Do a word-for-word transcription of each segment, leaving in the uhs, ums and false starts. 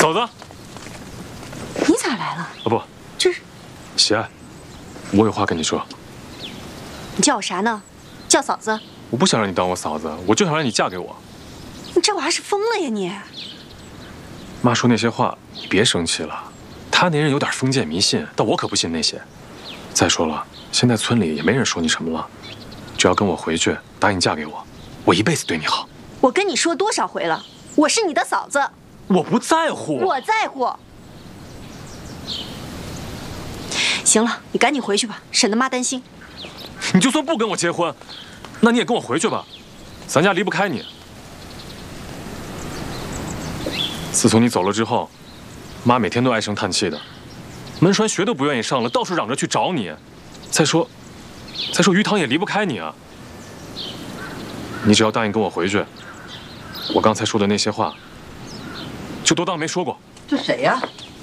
嫂子， 你咋来了？ 啊不， 这是喜爱，我有话跟你说。 你叫我啥呢？叫嫂子？ 我不想让你当我嫂子，我就想让你嫁给我。 你这娃是疯了呀你！ 妈说那些话，你别生气了。他那人有点封建迷信，但我可不信那些。再说了，现在村里也没人说你什么了。只要跟我回去，答应嫁给我，我一辈子对你好。 我跟你说多少回了，我是你的嫂子。 我不在乎。 我在乎。行了，你赶紧回去吧，省得妈担心。 你就算不跟我结婚，那你也跟我回去吧，咱家离不开你。自从你走了之后，妈每天都唉声叹气的，门栓学都不愿意上了，到处嚷着去找你。再说，再说鱼塘也离不开你啊。你只要答应跟我回去，我刚才说的那些话，就都当没说过。 这谁呀？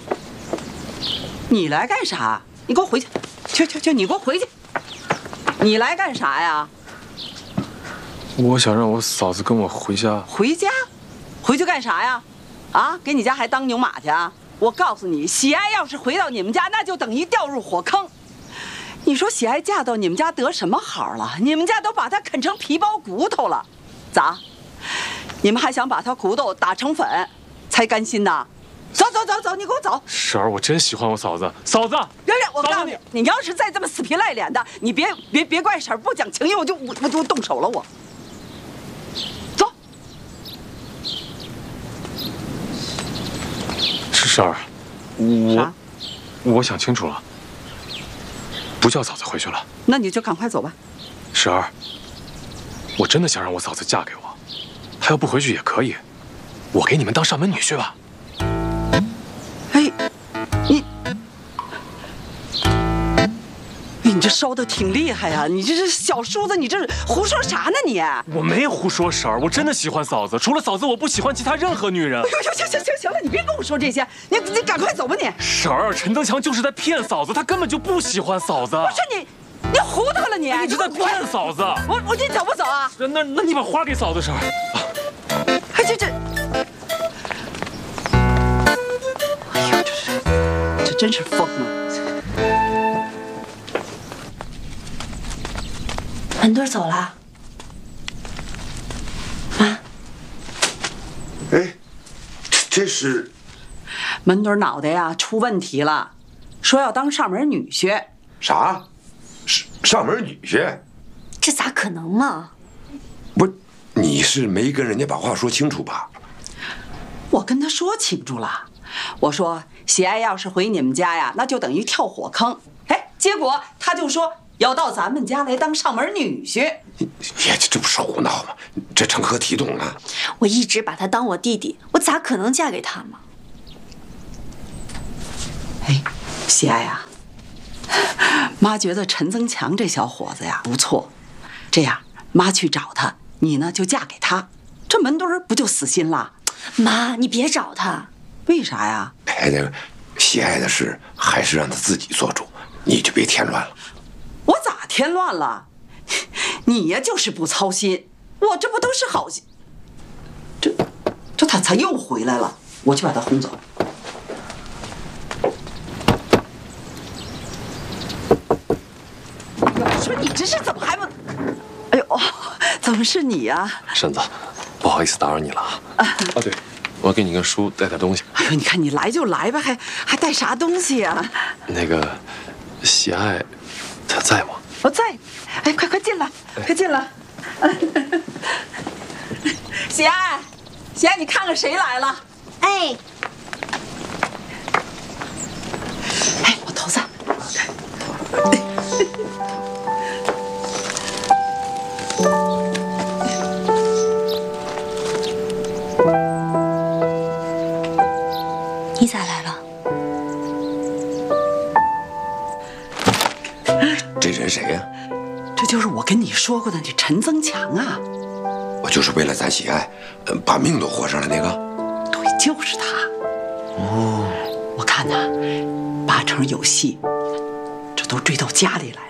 你来干啥？你给我回去！去去去，你给我回去！你来干啥呀？ 我想让我嫂子跟我回家。 回家？回去干啥呀？啊，给你家还当牛马去啊？我告诉你，喜爱要是回到你们家，那就等于掉入火坑。你说喜爱嫁到你们家得什么好了？你们家都把她啃成皮包骨头了，咋？你们还想把她骨头打成粉，才甘心呐？走走走走，你给我走！ 婶儿，我真喜欢我嫂子。嫂子， 圆圆，我告诉你，你要是再这么死皮赖脸的，你别别别怪婶儿不讲情义，我就我我就动手了我。走。 是婶儿，我我想清楚了，不叫嫂子回去了。 那你就赶快走吧。 婶儿，我真的想让我嫂子嫁给我，她要不回去也可以，我给你们当上门女婿吧。 哎，你，你这烧的挺厉害呀！你这是小叔子，你这是胡说啥呢你？ 我没胡说，婶儿，我真的喜欢嫂子，除了嫂子，我不喜欢其他任何女人。 哎呦，行行行行了，你别跟我说这些，你你赶快走吧你。 婶儿，陈增强就是在骗嫂子，他根本就不喜欢嫂子。 不是你，你糊涂了你！ 你是在骗嫂子。 我我你走不走啊？ 那那那你把花给嫂子，婶儿。 哎这这。真是疯了！ 门墩走了，妈。 哎，这是门墩脑袋呀出问题了，说要当上门女婿。 啥？上上门女婿？ 这咋可能嘛？ 不是，你是没跟人家把话说清楚吧？ 我跟他说清楚了，我说。喜爱要是回你们家呀，那就等于跳火坑。哎，结果他就说要到咱们家来当上门女婿。 呀，这不是胡闹吗？这成何体统啊！ 我一直把他当我弟弟，我咋可能嫁给他嘛？ 哎，喜爱呀，妈觉得陈增强这小伙子呀不错，这样妈去找他，你呢就嫁给他，这门墩不就死心了？ 妈，你别找他。 为啥呀？ 哎，那个喜爱的事还是让他自己做主，你就别添乱了。 我咋添乱了？你呀就是不操心，我这不都是好心。这这他咋又回来了？我去把他轰走。我说你这是怎么还不？哎呦，怎么是你呀？ 婶子，不好意思打扰你了啊。啊对。我要给你跟叔带点东西。 哎呦，你看你来就来吧，还还带啥东西呀？ 那个喜爱，他在吗？ 我在。哎，快快进来，快进来。喜爱，喜爱，你看看谁来了？ 哎， 哎，我头上。 你咋来了？ 这人谁呀？ 这就是我跟你说过的那陈增强啊！ 我就是为了咱喜爱，把命都活上了那个。 对，就是他。哦，我看呐，八成有戏，这都追到家里来了。